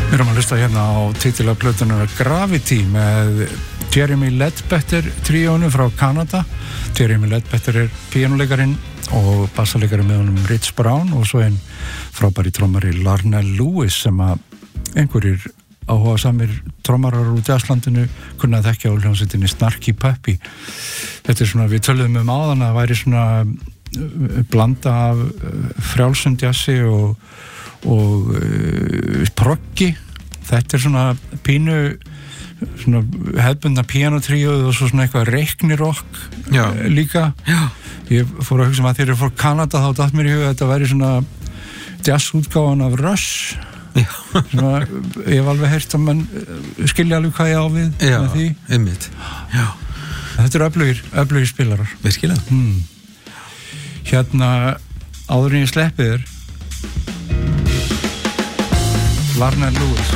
Við erum að hlusta hérna á titila plötunar Gravity með Jeremy Ledbetter tríónu frá Kanada. Jeremy Ledbetter píanuleikarin og bassaleikarin með honum Rich Brown og svo einn frábæri trommari Larnell Lewis sem að einhverjir áhuga samir trommarar úr jazzlandinu kunna að þekkja á hljómsveitinni Snarky Puppy. Þetta svona, við töluðum áðan að það væri svona blanda af frjálsund jazzi og proggi. Þetta svona pínu svona hefðbundna píanotríóð og svo svona eitthvað reiknirokk líka. Já. Ég fór að hugsa að þegar ég fór Kanada þá datt mér í huga að þetta væri svona jazzútgáfan af Rush. Svona, ég hef alveg heyrt að mann skilja alveg hvað ég á við með því. Einmitt. Já. Þetta eru öflugir spilarar. Virkilega. Hérna áður en ég sleppi þér Larnell Lewis.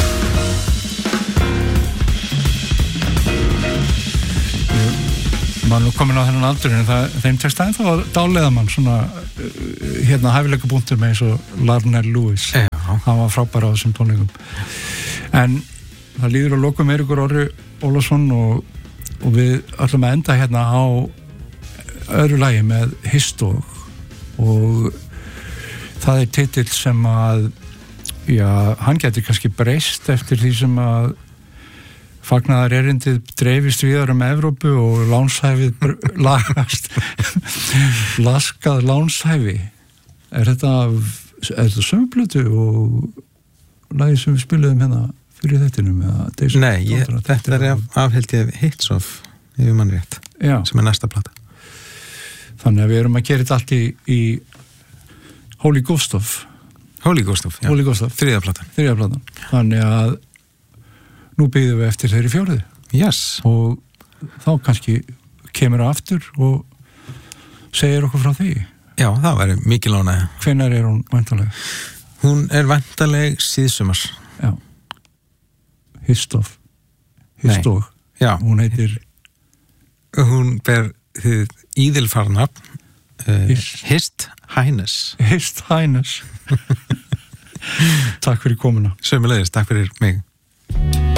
Man er komin á þennan aldur en þeim tekst aðeins þá dáleiða mann svona hérna hæfileika búntur með eins og Larnell Lewis. Hann var frábær á þessum tónleikum. En það líður að lokum Eiríkur Orri Ólafsson og við ætlum að enda hérna á öðru lagi með Histog og það er titill sem að hann geti kannski breyst eftir því sem að fagnaðar erindið dreifist víðar Evrópu og lánshæfið lagast laskað lánshæfi. Er þetta sömplötu og lagið sem við spiluðum hérna fyrir þettinum? Nei, þetta er afheld ég Hits of yfir mann rétt sem er næsta plata. Þannig að við erum að gera þetta allt í Holy Ghost of þriðja platan. Þannig að nú bíðum við eftir þeirri fjórðu. Yes. Og þá kannski kemur það aftur og segir okkur frá því. Já, það væri mikil ánægja. Hvenær er hún væntanleg? Hún er væntanleg síðsumars. Já. Histog. Já. Hún heitir... Hún ber þið íðilfarnafn Hist Highness. Hist Highness. Takk fyrir komuna. Sömuleiðis, takk fyrir mig.